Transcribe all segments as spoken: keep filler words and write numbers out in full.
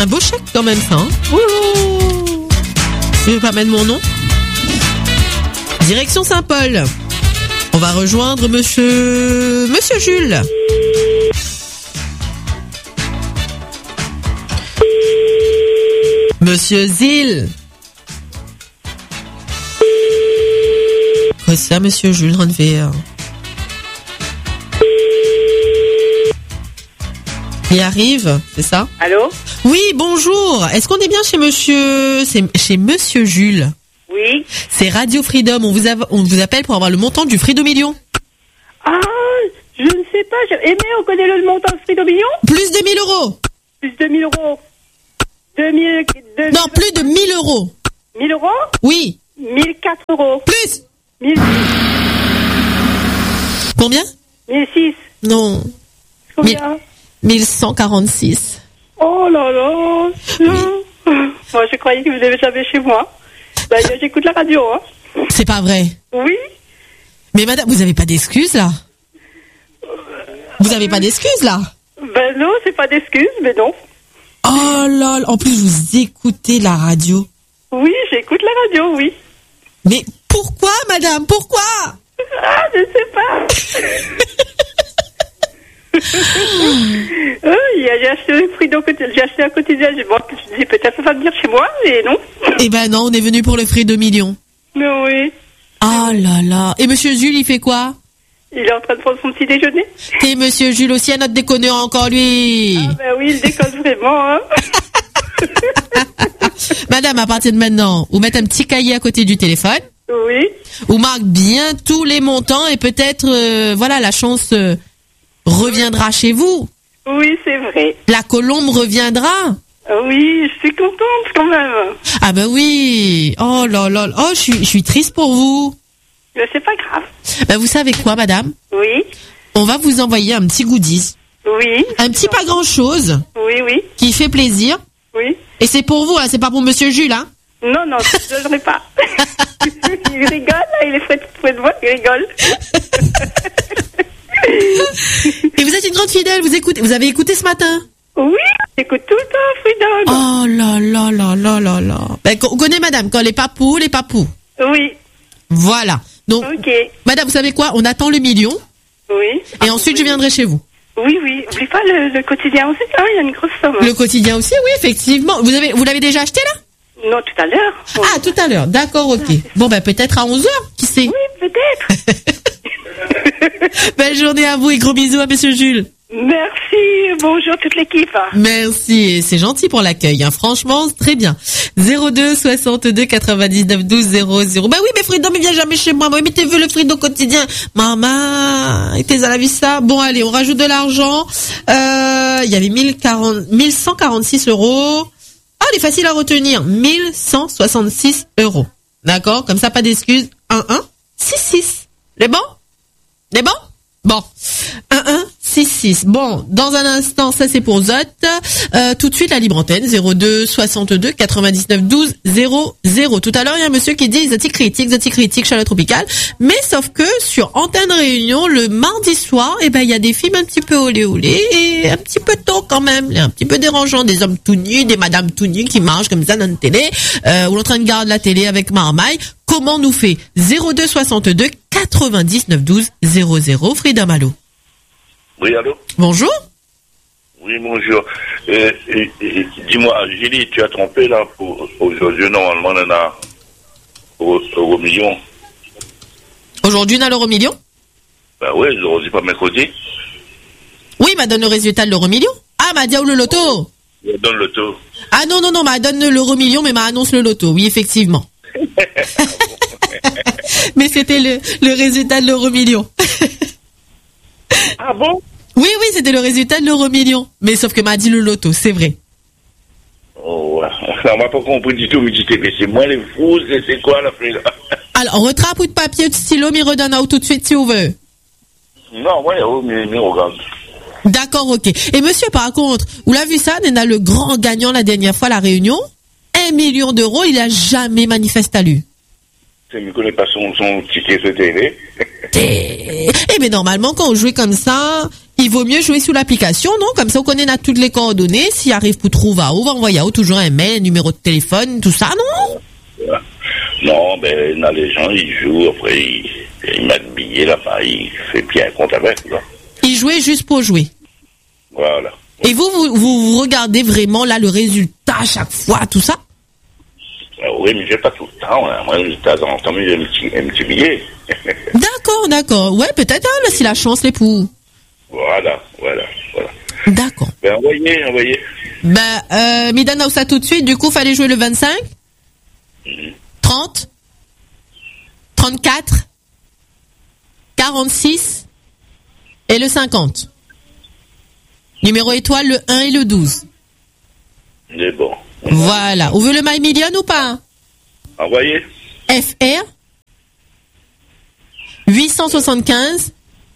Un beau chèque quand même ça, hein. Ouh. Je vais pas mettre mon nom. Direction Saint-Paul. On va rejoindre monsieur... Monsieur Jules. Monsieur Zil. Quoi ça, monsieur Jules Rennever? Il arrive, c'est ça? Allô? Oui, bonjour. Est-ce qu'on est bien chez monsieur... C'est chez monsieur Jules? Oui. C'est Radio Freedom. On vous, a... on vous appelle pour avoir le montant du Freedom Million. Ah, je ne sais pas. J'ai aimé, on connaît le montant du Freedom Million? Plus de mille euros. Plus de mille euros. deux mille... deux mille... Non, plus de mille euros. mille euros? Oui. mille quatre euros. Plus. mille six. Combien? mille six. Non. Combien? mille cent quarante-six. Oh là là. Oui. Moi, je croyais que vous n'avez jamais chez moi. Bah, j'écoute la radio, hein. C'est pas vrai. Oui. Mais madame, vous avez pas d'excuses, là? Vous avez pas d'excuses, là? Ben non, c'est pas d'excuses, mais non. Oh là là. En plus, vous écoutez la radio. Oui, j'écoute la radio, oui. Mais pourquoi, madame? Pourquoi? Ah, je sais pas. euh, j'ai acheté un Freedom, j'ai acheté un quotidien, j'ai bon, je me dis peut-être ça va venir chez moi, mais non. Eh ben non, on est venu pour le Freedom Million. Mais oui. Ah là là. Et monsieur Jules, il fait quoi? Il est en train de prendre son petit déjeuner. Et monsieur Jules aussi, à notre déconneur encore, lui. Ah ben oui, il déconne vraiment, hein. Madame, à partir de maintenant, vous mettez un petit cahier à côté du téléphone. Oui. Vous marquez bien tous les montants et peut-être, euh, voilà, la chance euh, reviendra chez vous. Oui, c'est vrai. La colombe reviendra. Oui, je suis contente quand même. Ah ben oui. Oh là là. Oh, je suis, je suis triste pour vous. Mais c'est pas grave. Ben vous savez quoi, madame? Oui. On va vous envoyer un petit goodies. Oui. Un petit pas grand chose. Oui, oui. Qui fait plaisir. Oui. Et c'est pour vous, hein, c'est pas pour monsieur Jules, hein? Non, non, je ne donnerai pas. Il rigole, là, il est près de, près de moi, il rigole. Et vous êtes une grande fidèle, vous écoutez, vous avez écouté ce matin? Oui, j'écoute tout le temps, Freedom. Oh là là là là là là. Ben, on connaît madame, quand les papous, les papous. Oui. Voilà. Donc, okay. Madame, vous savez quoi? On attend le million. Oui. Et ah, ensuite, oui. je viendrai chez vous. Oui, oui. Oublie pas le, le quotidien aussi, hein, il y a une grosse somme. Le quotidien aussi, oui, effectivement. Vous avez, vous l'avez déjà acheté, là? Non, tout à l'heure. Bon. Ah, tout à l'heure. D'accord, ok. Ah, bon, ben, peut-être à onze heures, qui sait? Oui, peut-être. Belle journée à vous et gros bisous à monsieur Jules. Merci, bonjour toute l'équipe. Merci, c'est gentil pour l'accueil, hein. Franchement, très bien. zéro deux soixante-deux quatre-vingt-dix-neuf douze zéro zéro. Bah oui, mais Freedom, il vient jamais chez moi. Moi, mais t'es vu le Freedom quotidien. Maman, et t'es à la vie ça. Bon, allez, on rajoute de l'argent. Euh, il y avait mille quarante, mille cent quarante-six euros. Ah, il est facile à retenir. mille cent soixante-six euros. D'accord? Comme ça, pas d'excuses. un un six six. Les bons? Les bons? Bon. un un six six. Bon, dans un instant, ça c'est pour Zot. Euh, tout de suite, la libre antenne, zéro deux soixante-deux quatre-vingt-dix-neuf douze zéro zéro. Tout à l'heure, il y a un monsieur qui dit exotique critique, exotique critique, chaleur tropicale. Mais sauf que sur Antenne Réunion, le mardi soir, eh ben, il y a des films un petit peu olé olé et un petit peu tôt quand même, un petit peu dérangeant, des hommes tout nus, des madames tout nues qui marchent comme ça dans une télé, euh, ou en train de garder la télé avec marmaille. Comment nous fait? zéro deux soixante-deux quatre-vingt-dix-neuf douze zéro zéro. Freedom, allô? Oui, allô? Bonjour. Oui, bonjour. Euh, euh, euh, dis-moi, Julie, tu as trompé là pour aujourd'hui, normalement on en a au, au million. Aujourd'hui on a l'euro million? Ben oui, aujourd'hui pas mercredi. Oui, m'a donne le résultat de l'euro million. Ah, m'a dit le loto. Je donne le loto. Ah non, non, non, m'a donne l'euro million, mais m'a annonce le loto. Oui, effectivement. Mais c'était le, le résultat de l'euro million. Ah bon? Oui, oui, c'était le résultat de l'euro million. Mais sauf que m'a dit le loto, c'est vrai. Oh, ouais. On m'a pas compris du tout, mais tu t'es c'est moi les fous, c'est quoi la frère? Alors, retrape ou de papier, de stylo, mais redonne out tout de suite si vous voulez. Non, ouais, oh, mais, mais regarde. D'accord, ok. Et monsieur, par contre, vous l'avez vu ça, on a le grand gagnant la dernière fois à la Réunion. Un million d'euros, il a jamais manifesté à lui. Je ne connais pas son, son ticket de télé. Eh bien, normalement, quand on jouait comme ça, il vaut mieux jouer sous l'application, non? Comme ça, on connaît là toutes les coordonnées. S'il arrive pour trouver à où, va envoyer à où, toujours un mail, numéro de téléphone, tout ça, non? Ouais. Non, ben, là, les gens, ils jouent, après, ils, ils mettent le billet là-bas, ils font bien un compte avec, là. Ils jouaient juste pour jouer. Voilà. Et vous, vous, vous, vous regardez vraiment, là, le résultat à chaque fois, tout ça? Ah oui, mais j'ai pas tout le temps, hein. Moi, de temps en temps, j'ai un petit, un petit billet. D'accord, d'accord. Ouais, peut-être, hein, là, si la chance l'est pour. Voilà, voilà, voilà. D'accord. Ben, envoyez, envoyez. Ben, euh, Midana, ça tout de suite, du coup, fallait jouer le vingt-cinq, Mm-hmm. trente, trente-quatre, quarante-six et le cinquante. Numéro étoile, le un et le douze. C'est bon. Voilà. Vous voulez le My Million ou pas? Envoyez. F R huit cent soixante-quinze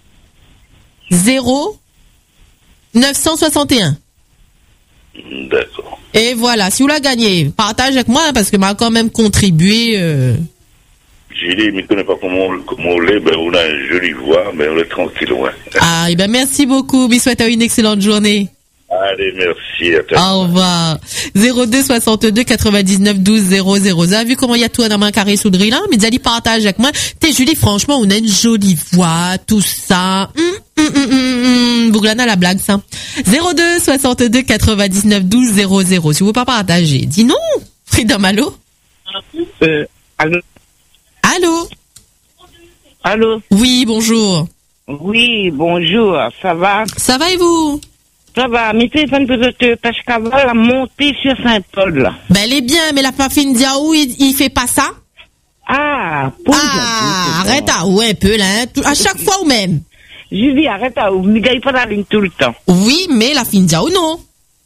zéro neuf cent soixante et un. D'accord. Et voilà, si vous la gagnez, partage avec moi, hein, parce que m'a quand même contribué. Euh... J'ai dit, mais je ne connais pas comment, comment on l'est, ben, on a une jolie voix, mais on est tranquille, ouais. Ah, et ben merci beaucoup, je souhaite une excellente journée. Allez, merci à toi. Au revoir. zéro deux soixante-deux quatre-vingt-dix-neuf douze zéro zéro. Vous avez vu comment il y a tout un main carré sous le drill, hein? Mais Zali partage avec moi. T'es Julie, franchement, on a une jolie voix, tout ça. Hum, hum, hum, hum, hum. Bouglana la blague, ça. zéro deux soixante-deux quatre-vingt-dix-neuf douze zéro zéro. Si vous ne pouvez pas partager, dis non. Freedom, allô? Euh, allô? Allô? Allô? Oui, bonjour. Oui, bonjour, ça va? Ça va et vous? Ça va, mes téléphones pour te parce qu'avant la montée sur Saint-Paul, là. Ben, elle est bien, mais la Pafine Diaou, il, il fait pas ça? Ah, pour Ah, arrête à où un peu, là, hein. Tout- à chaque fois ou même? Julie, arrête à où? Ne gagne pas la ligne tout le temps. Oui, mais la Fine Diaou, non?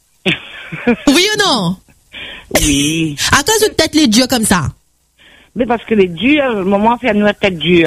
Oui ou non? Oui. À toi, c'est peut-être les dieux comme ça. Mais parce que les durs, le moment fait nous la tête dure.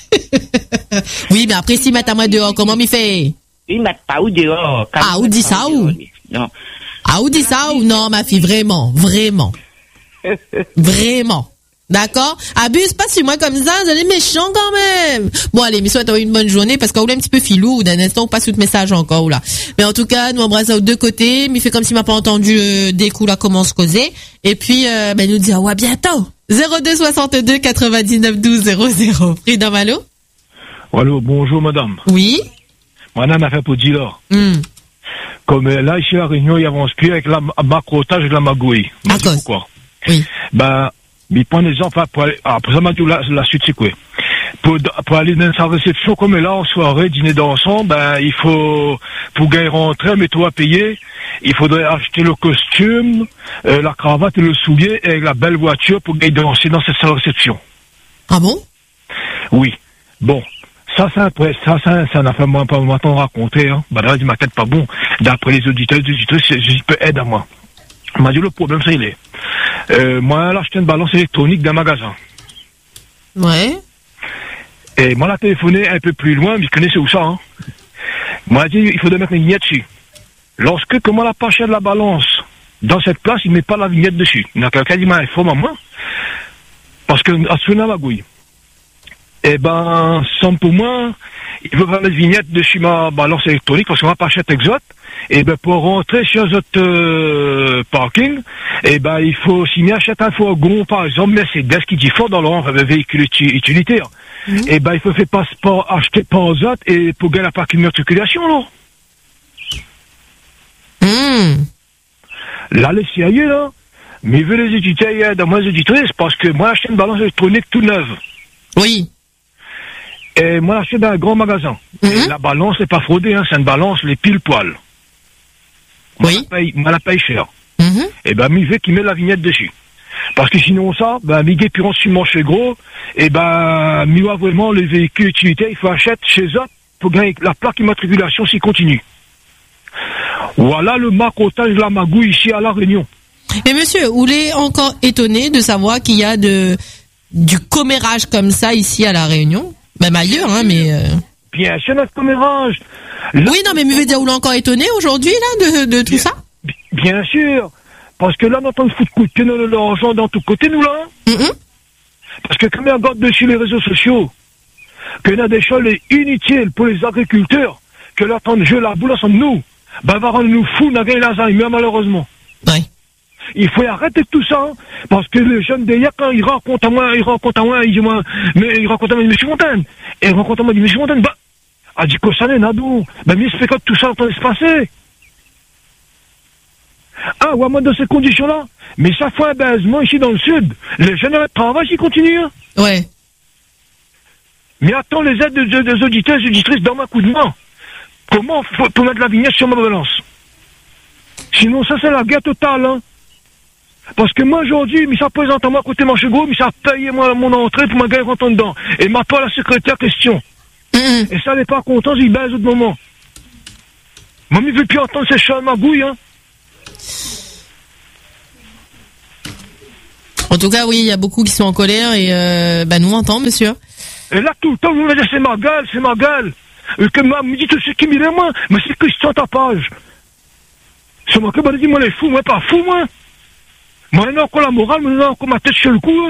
Oui, mais après, s'ils mettent à moi dehors, comment m'y fait? Ils mettent pas où dehors. quand Ah, ils ou mettent dit pas ça, où ou? dehors. Non. Ah, ou dit ça ou non, ma fille, vraiment, vraiment. Vraiment. D'accord? Abuse pas sur moi comme ça, vous allez méchant quand même. Bon, allez, mais soit une bonne journée, parce qu'on est un petit peu filou, d'un instant, on passe tout le message encore, là. Mais en tout cas, nous embrassons aux deux côtés, mais fait comme s'il m'a pas entendu, euh, des coups, là, comment se causer. Et puis, euh, ben, nous dit, ah ouais, bientôt. zéro deux soixante-deux quatre-vingt-dix-neuf douze zéro zéro. Freedom, allô? Allô, bonjour madame. Oui? Madame a fait pour dire là. Hmm. Comme euh, là, ici à La Réunion, il avance plus avec la macrotage et la magouille. À cause. Pourquoi? Oui. Ben, il prend des enfants pour aller, ah, pour ça m'a dit la, la suite, c'est quoi? Pour, pour aller dans sa réception, comme là, en soirée, dîner dansant, ben, il faut, pour gagner rentrer, mais toi payer, il faudrait acheter le costume, euh, la cravate et le soulier et la belle voiture pour gagner danser dans cette salle de réception. Ah bon? Oui. Bon. Ça, c'est après, ça, ça, ça n'a fait moi pas m'entend raconter, hein. Bah, là, ma tête pas bon. D'après les auditeurs, les auditeurs, je peux aider à moi. On m'a dit, le problème, c'est il est. Euh, moi, là, acheté une balance électronique d'un magasin. Ouais. Et moi, l'a téléphoné un peu plus loin, mais je connaissais où ça, hein. Moi, a dit, il faudrait mettre une vignette dessus. Lorsque, comment la pas cher de la balance, dans cette place, il met pas la vignette dessus. Il y a quelqu'un qui m'a informé à moi. Parce que, à ce moment-là, magouille. Eh ben, sans pour moi, il veut pas mettre vignette dessus ma balance électronique parce qu'on va pas acheter exote. Et ben, pour rentrer sur un autre euh, parking, eh ben, il faut signer acheter un fourgon, par exemple, Mercedes qui dit fort dans le rang, un véhicule uti- utilitaire. Mmh. Eh ben, il faut faire passeport, acheter passeport et pour gagner la parking matriculation, là. Mmh. Là, les sérieux, là. Mais veut les éditeurs, dans mes éditrices, parce que moi, j'ai acheté une balance électronique tout neuve. Oui. Et moi, j'ai acheté dans un grand magasin. Mm-hmm. Et la balance n'est pas fraudée, hein, c'est une balance, les pile poil. Oui. Moi, la paye cher. Mm-hmm. Et ben, mi veut qu'il met la vignette dessus. Parce que sinon, ça, ben, mi gué puis sur marché gros, et ben, mi voit vraiment les véhicules utilitaires, il faut acheter chez eux pour gagner la plaque immatriculation s'il continue. Voilà le macrotage de la magouille ici à La Réunion. Et monsieur, vous êtes encore étonné de savoir qu'il y a de, du commérage comme ça ici à La Réunion? Même ailleurs, hein, mais... Euh... Bien sûr, notre commérage. Là, oui, non, mais vous dire, vous l'êtes encore étonné aujourd'hui, là, de, de tout bien, ça? Bien sûr. Parce que là, on entend foutre coup de pied dans l'argent dans tous côtés, nous, là. Mm-hmm. Parce que quand on regarde dessus les réseaux sociaux, qu'il y a des choses inutiles pour les agriculteurs, que le temps de jeu, la boule, sont nous. Ben, va rendre nous fous, n'a gagné l'Alzheimer, malheureusement. Ouais. Il faut arrêter tout ça, hein, parce que les jeunes d'hier, quand ils rencontrent à moi, ils rencontrent à moi, ils disent moi, mais ils rencontrent à moi, monsieur Fontaine. Et ils rencontrent à moi, monsieur Fontaine, bah, a dit que ça n'est nado. Ben, mais c'est que tout ça entend se passer. Ah, ouais, moi, dans ces conditions-là, mais ça fait un baisement ici dans le sud. Les jeunes de travail, ils continuent, hein. Ouais. Mais attends, les aides des, des auditeurs et auditrices dans ma coup de main. Comment faut, pour mettre la vignette sur ma balance? Sinon, ça, c'est la guerre totale, hein. Parce que moi, aujourd'hui, mais ça présente à moi côté marché gros, mais ça a payé moi mon entrée pour ma guerre rentrant dedans. Et m'a pas la secrétaire question. Mm-hmm. Et ça n'est pas content, il baise au moment. Moi, il veut plus entendre ces chats magouilles, hein. En tout cas, oui, il y a beaucoup qui sont en colère et euh, bah nous on entend, monsieur. Et là, tout le temps, vous me dites, c'est ma gueule, c'est ma gueule. Et que moi, me dit tout ce qui m'y est moi, mais c'est Christian Tapage. C'est moi qui m'a dit, moi, les fous, moi, pas fou, moi. Moi, j'ai encore la morale, mais j'ai encore ma tête sur le cou, hein.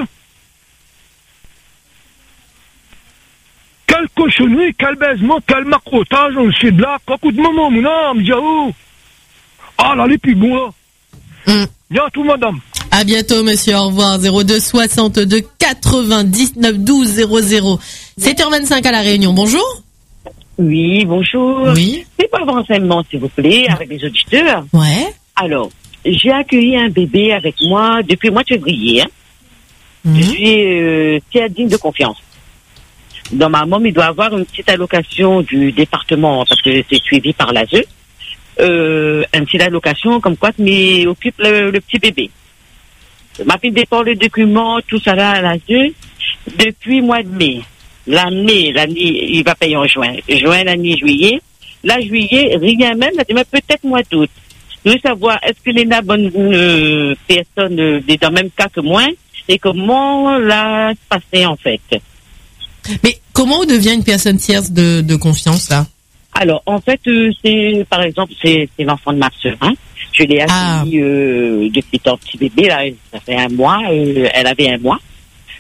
Quelle cochonnerie, quel baisement, quel macrotage, on le sait de là, quoi, coup de moment, mon âme, me dit, oh. Ah, là, les plus bons, là. Mm. Bien, tout, madame. À bientôt, monsieur. Au revoir. zéro deux soixante-deux quatre-vingt-dix-neuf douze zéro zéro. sept heures vingt-cinq à La Réunion. Bonjour. Oui, bonjour. Oui. C'est pas renseignement, s'il vous plaît, avec les auditeurs. Ouais. Alors, j'ai accueilli un bébé avec moi depuis le mois de février. Hein. Mmh. Je suis euh, tiers digne de confiance. Dans ma maman, il doit avoir une petite allocation du département, parce que c'est suivi par l'A S E. Euh, une petite allocation comme quoi mais occupe le, le petit bébé. Ma fille dépend le document, tout ça là à l'A S E depuis mois de mai. La mai, l'année, il va payer en juin. Juin, l'année, juillet. Là, juillet, rien même, là, mais peut-être mois d'août. Je veux savoir, est-ce que les bonne euh, personne euh, est dans le même cas que moi et comment là se passer en fait. Mais comment on devient une personne tierce de, de confiance là? Alors, en fait, euh, c'est, par exemple, c'est, c'est l'enfant de ma sœur, hein. Je l'ai accueilli Ah. euh, depuis ton petit bébé, là, ça fait un mois, euh, elle avait un mois.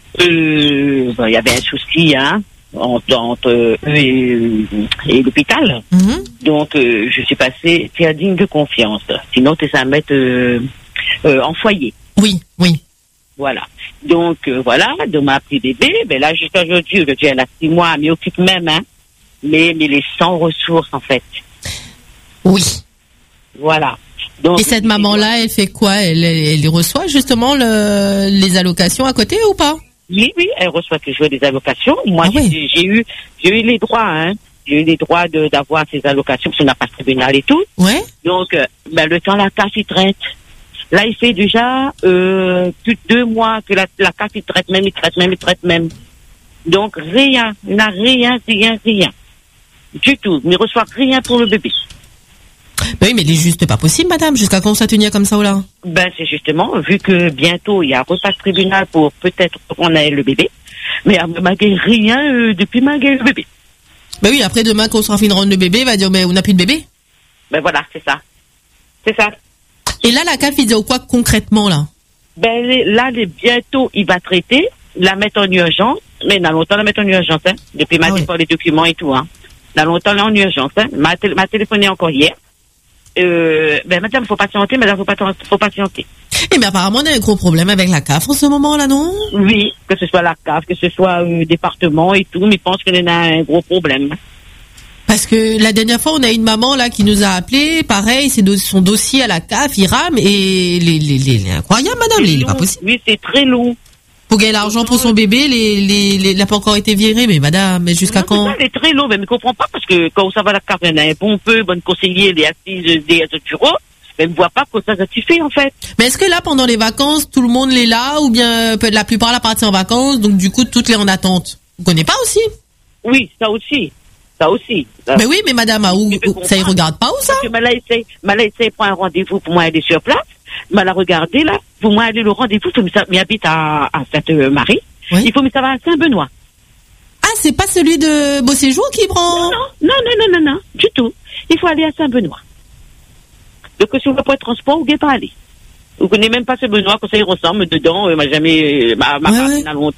Euh, ben, il y avait un souci, hein, entre, entre eux et, et l'hôpital. Mm-hmm. Donc, euh, je suis passée tiers digne de confiance. Sinon, tu ça mettre euh, euh, en foyer. Oui, oui. Voilà. Donc, euh, voilà, de ma petit bébé, ben là, jusqu'à aujourd'hui, aujourd'hui, elle a six mois, elle m'y occupe même, hein. Mais, mais les sans ressources, en fait. Oui. Voilà. Donc, Et cette maman-là, elle fait quoi? Elle, elle, elle reçoit justement le, les allocations à côté ou pas? Oui, oui, elle reçoit toujours des allocations. Moi, Ah ouais. j'ai, j'ai eu, j'ai eu les droits, hein. J'ai eu les droits de, d'avoir ces allocations, parce qu'on n'a pas de tribunal et tout. Ouais. Donc, euh, ben, le temps, la C A F, il traite. Là, il fait déjà, euh, plus de deux mois que la, la C A F, il traite même, il traite même, il traite même. Donc, rien, il n'a rien, rien, rien. Du tout. Il ne reçoit rien pour le bébé. Ben oui, mais il est juste pas possible, madame. Jusqu'à quand ça tenir comme ça ou là? Ben, c'est justement, vu que bientôt, il y a un repas de tribunal pour peut-être qu'on ait le bébé. Mais malgré rien, euh, depuis malgré le bébé. Ben oui, après demain, quand on sera fini de rendre le bébé, il va dire, mais on n'a plus de bébé. Ben voilà, c'est ça. C'est ça. Et là, la C A F, il dit quoi concrètement, là? Ben les- là, les, bientôt, il va traiter, la mettre en urgence. Mais dans longtemps, la mettre en urgence, hein. Depuis ma Ah ouais. pour les documents et tout, hein. Dans longtemps, là, en urgence, hein. M'a, tél- m'a téléphoné encore hier. Euh, ben, madame, faut patienter, madame, faut, pas, faut patienter. Eh mais apparemment, on a un gros problème avec la C A F en ce moment, là, non? Oui, que ce soit la C A F, que ce soit euh, département et tout, mais je pense qu'on a un gros problème. Parce que la dernière fois, on a une maman, là, qui nous a appelé, pareil, c'est do- son dossier à la C A F, il rame, et les, les, les, les incroyable, madame, C'est il est pas long. possible. Oui, c'est très long. Pour gagner l'argent pour son bébé, les, les, les, il n'a pas encore été viré, mais madame, mais jusqu'à Non, quand? c'est ça, elle est très long, mais je ne comprends pas parce que quand ça va la carte, il y en a un bon peu, bonne conseiller, les assises des autres bureaux, mais elle ne voit pas que ça satisfait en fait. Mais est-ce que là, pendant les vacances, tout le monde l'est là, ou bien peut- la plupart la partie en vacances, donc du coup, toutes les en attente? Vous connaissez pas aussi? Oui, ça aussi. Ça aussi. Mais oui, mais madame, ah, où, Je peux où- ça y comprendre. regarde pas où ça? Parce que Mala essaie, Mala essaie prend un rendez-vous pour moi aller sur place. Mala regardé là, pour moi aller le rendez-vous, il faut m'y habite à, à Sainte-Marie. Oui. Il faut me savoir à Saint-Benoît. Ah, c'est pas celui de Beau Séjour qui prend? Non, non, non, non, non, non, du tout. Il faut aller à Saint-Benoît. Donc sur le point de transport, vous ne pouvez pas aller. Vous connaissez même pas ce Benoît, que ça y ressemble dedans, euh, m'a jamais, euh, m'a, m'a Ouais, pas ouais. dans longtemps.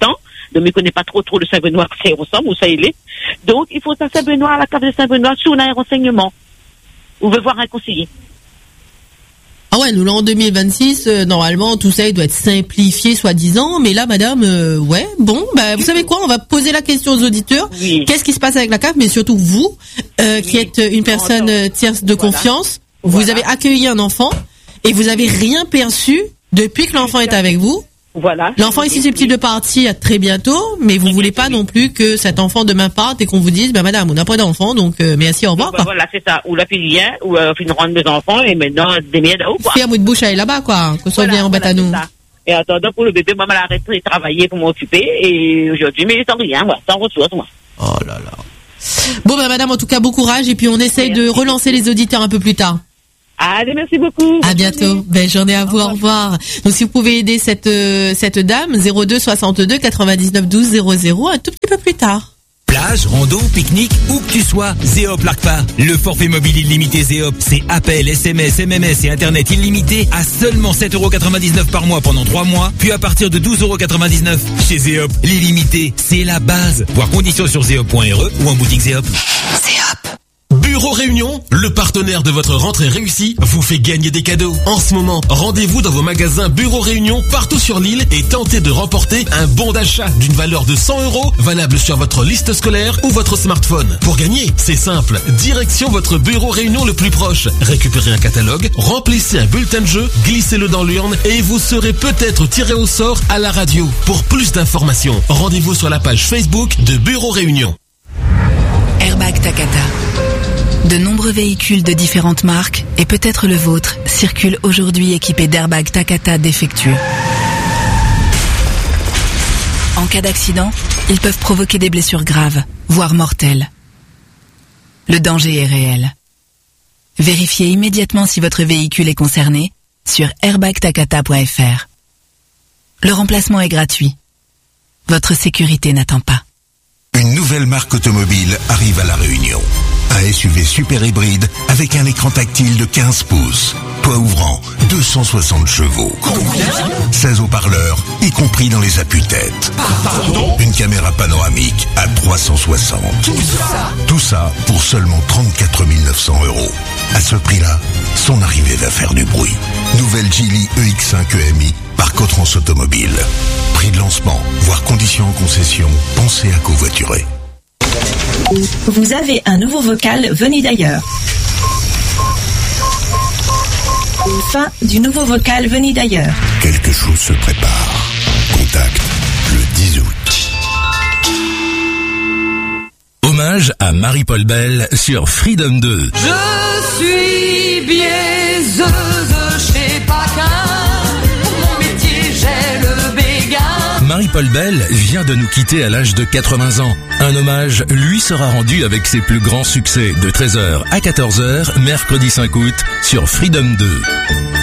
Donc, je connais pas trop trop le Saint-Benoît, ça y ressemble, où ça il est. Donc, il faut à Saint-Benoît, à la cave de Saint-Benoît, si on a un renseignement. On veut voir un conseiller. Ah ouais, nous là en deux mille vingt-six, euh, normalement tout ça il doit être simplifié soi-disant, mais là madame, euh, ouais, bon, bah vous savez quoi, on va poser la question aux auditeurs. Oui. Qu'est-ce qui se passe avec la C A F, mais surtout vous, euh, Oui. qui êtes une personne euh, tierce de Voilà. confiance, Voilà. vous avez accueilli un enfant et vous avez rien perçu depuis que l'enfant est avec vous. Voilà. L'enfant est susceptible de partir très bientôt, mais vous voulez pas non plus que cet enfant demain parte et qu'on vous dise, bah madame, on n'a pas d'enfant, donc euh, merci, au revoir. Bah, voilà, c'est ça. Ou la fille vient, ou euh, on rendre des enfants, et maintenant, des miettes là-haut, quoi. Fais un bout de bouche à elle là-bas, quoi, que ça Voilà, vient en bête voilà, à nous. c'est ça. Et en attendant, pour le bébé, maman a arrêté de travailler pour m'occuper, et aujourd'hui, mais sans rien, moi, sans ressources, moi. Oh là là. Bon bah madame, en tout cas bon courage et puis on essaye de relancer les auditeurs un peu plus tard. Allez, merci beaucoup. À bientôt. Belle journée à vous. Au revoir. Donc si vous pouvez aider cette euh, cette dame, zéro deux soixante-deux quatre-vingt-dix-neuf douze zéro zéro un tout petit peu plus tard. Plage, rando, pique-nique, où que tu sois, Zéop largue pas. Le forfait mobile illimité Zéop, c'est appel, S M S, M M S et Internet illimité à seulement sept euros quatre-vingt-dix-neuf par mois pendant trois mois, puis à partir de douze euros quatre-vingt-dix-neuf. Chez Zéop, l'illimité, c'est la base. Voir conditions sur zéop point r e ou en boutique Zéop. Zéop. Bureau Réunion, le partenaire de votre rentrée réussie, vous fait gagner des cadeaux. En ce moment, rendez-vous dans vos magasins Bureau Réunion partout sur l'île et tentez de remporter un bon d'achat d'une valeur de cent euros valable sur votre liste scolaire ou votre smartphone. Pour gagner, c'est simple. Direction votre Bureau Réunion le plus proche. Récupérez un catalogue, remplissez un bulletin de jeu, glissez-le dans l'urne et vous serez peut-être tiré au sort à la radio. Pour plus d'informations, rendez-vous sur la page Facebook de Bureau Réunion. Airbag Takata. De nombreux véhicules de différentes marques, et peut-être le vôtre, circulent aujourd'hui équipés d'airbags Takata défectueux. En cas d'accident, ils peuvent provoquer des blessures graves, voire mortelles. Le danger est réel. Vérifiez immédiatement si votre véhicule est concerné sur airbag takata point f r. Le remplacement est gratuit. Votre sécurité n'attend pas. Une nouvelle marque automobile arrive à La Réunion. Un S U V super hybride avec un écran tactile de quinze pouces. Toit ouvrant, deux cent soixante chevaux. seize haut-parleurs, y compris dans les appuis-têtes. Une caméra panoramique à trois cent soixante. Tout ça, Tout ça pour seulement trente-quatre mille neuf cents euros. À ce prix-là, son arrivée va faire du bruit. Nouvelle Geely E X cinq E M I par Cotrans Automobile. Prix de lancement, voire conditions en concession, pensez à covoiturer. Vous avez un nouveau vocal venu d'ailleurs. Fin du nouveau vocal venu d'ailleurs. Quelque chose se prépare. Contact le dix août. Hommage à Marie-Paul Bell sur Freedom deux. Je suis biaiseuse chez Paquin. Pour mon métier, j'ai le béguin. Marie-Paul Bell vient de nous quitter à l'âge de quatre-vingts ans. Un hommage lui sera rendu avec ses plus grands succès de treize heures à quatorze heures, mercredi cinq août, sur Freedom deux.